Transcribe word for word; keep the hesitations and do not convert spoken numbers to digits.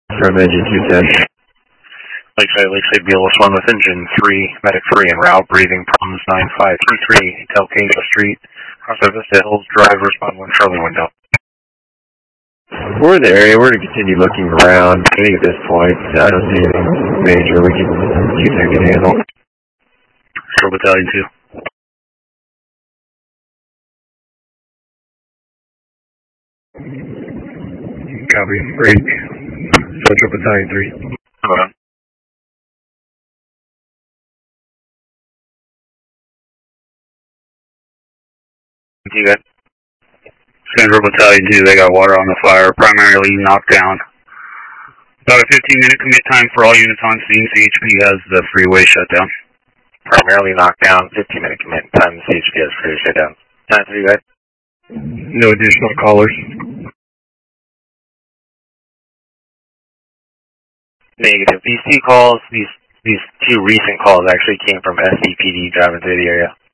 From engine two ten. Lakeside, Lakeside, B L S one with engine three, medic three en route, breathing problems nine five three three, Delcasa Street, cross the Vista Hills Drive, respond one Charlie window. We're in the area, we're going to continue looking around. I think at this point, I don't see anything major we can use that can handle. Central Battalion two. Copy, break. Central Battalion three. Hold on. You got Central Battalion two, they got water on the fire, primarily knocked down. About a fifteen minute commit time for all units on scene. C H P has the freeway shut down. Primarily knocked down, fifteen minute commit time, C H P has freeway shut down. Time for you guys. No additional callers. Negative. These two calls, these these two recent calls actually came from S C P D driving through the area.